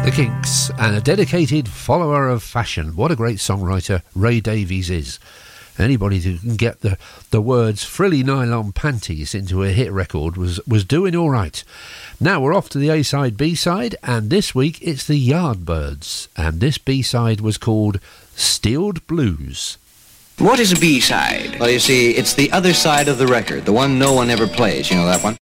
The Kinks, and a dedicated follower of fashion. What a great songwriter Ray Davies is. Anybody who can get the words frilly nylon panties into a hit record was doing all right. Now we're off to the A-side, B-side, and this week it's the Yardbirds, and this B-side was called Steeled Blues. What is a B-side? Well, you see, it's the other side of the record, the one no one ever plays. You know that one?